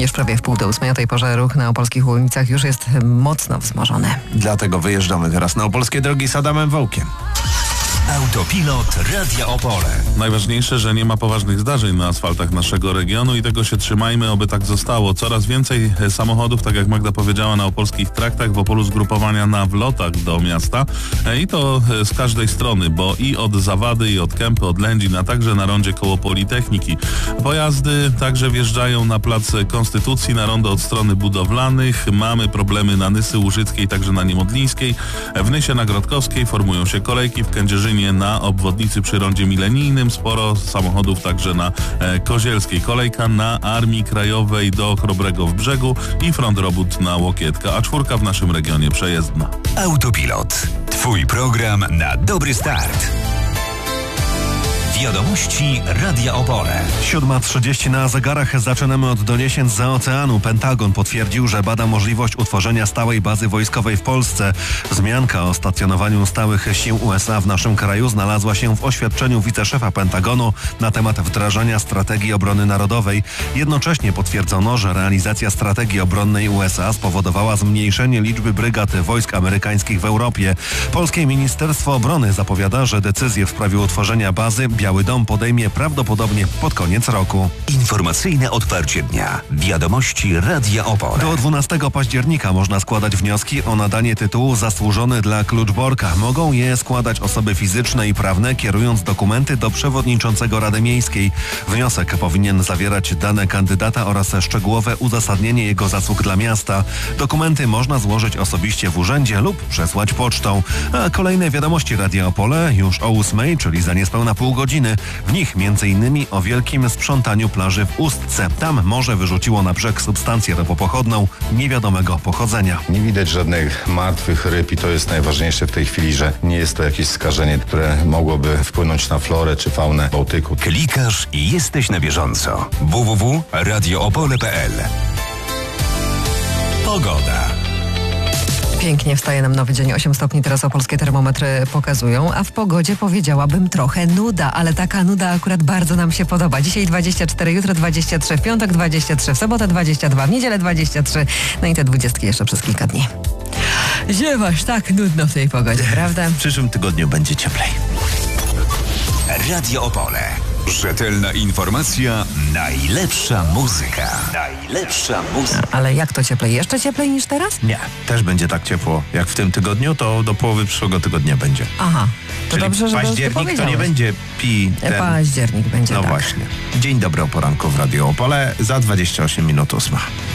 Już prawie w 7:30 o tej porze ruch na opolskich ulicach już jest mocno wzmożony. Dlatego wyjeżdżamy teraz na opolskie drogi z Adamem Wołkiem. Autopilot Radia Opole. Najważniejsze, że nie ma poważnych zdarzeń na asfaltach naszego regionu i tego się trzymajmy, oby tak zostało. Coraz więcej samochodów, tak jak Magda powiedziała, na opolskich traktach, w Opolu zgrupowania na wlotach do miasta i to z każdej strony, bo i od Zawady, i od Kępy, od Lędzin, a także na rondzie koło Politechniki. Pojazdy także wjeżdżają na plac Konstytucji, na rondo od strony budowlanych. Mamy problemy na Nysy Łużyckiej, także na Niemodlińskiej. W Nysie na Grodkowskiej formują się kolejki, w Kędzierzynie na obwodnicy przy rondzie milenijnym, sporo samochodów także na Kozielskiej. Kolejka na Armii Krajowej do Chrobrego w Brzegu i front robót na Łokietka, A4 w naszym regionie przejezdna. Autopilot. Twój program na dobry start. Wiadomości Radia Opole. 7:30 na zegarach. Zaczynamy od doniesień zza oceanu. Pentagon potwierdził, że bada możliwość utworzenia stałej bazy wojskowej w Polsce. Wzmianka o stacjonowaniu stałych sił USA w naszym kraju znalazła się w oświadczeniu wiceszefa Pentagonu na temat wdrażania strategii obrony narodowej. Jednocześnie potwierdzono, że realizacja strategii obronnej USA spowodowała zmniejszenie liczby brygad wojsk amerykańskich w Europie. Polskie Ministerstwo Obrony zapowiada, że decyzję w sprawie utworzenia bazy Biały Dom podejmie prawdopodobnie pod koniec roku. Informacyjne otwarcie dnia. Wiadomości Radia Opole. Do 12 października można składać wnioski o nadanie tytułu zasłużony dla Kluczborka. Mogą je składać osoby fizyczne i prawne, kierując dokumenty do przewodniczącego Rady Miejskiej. Wniosek powinien zawierać dane kandydata oraz szczegółowe uzasadnienie jego zasług dla miasta. Dokumenty można złożyć osobiście w urzędzie lub przesłać pocztą. A kolejne wiadomości Radia Opole już o 8:00, czyli za niespełna pół godziny. W nich m.in. o wielkim sprzątaniu plaży w Ustce. Tam morze wyrzuciło na brzeg substancję ropopochodną niewiadomego pochodzenia. Nie widać żadnych martwych ryb i to jest najważniejsze w tej chwili, że nie jest to jakieś skażenie, które mogłoby wpłynąć na florę czy faunę Bałtyku. Klikasz i jesteś na bieżąco. www.radioopole.pl. Pogoda. Pięknie wstaje nam nowy dzień, 8 stopni teraz opolskie termometry pokazują, a w pogodzie powiedziałabym trochę nuda, ale taka nuda akurat bardzo nam się podoba. Dzisiaj 24, jutro 23, w piątek 23, w sobotę 22, w niedzielę 23, no i te 20 jeszcze przez kilka dni. Ziewasz tak nudno w tej pogodzie, prawda? W przyszłym tygodniu będzie cieplej. Radio Opole. Rzetelna informacja, najlepsza muzyka. Najlepsza muzyka. Ale jak to cieplej? Jeszcze cieplej niż teraz? Nie, też będzie tak ciepło jak w tym tygodniu, to do połowy przyszłego tygodnia będzie. Aha, to Czyli dobrze, że październik to nie będzie Październik będzie, No tak. właśnie. Dzień dobry o poranku w Radio Opole za 28 minut 8.